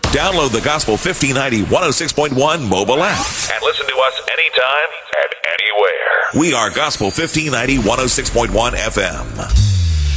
Download the Gospel 1590 106.1 mobile app and listen to us anytime and anywhere. We are Gospel 1590 106.1 FM.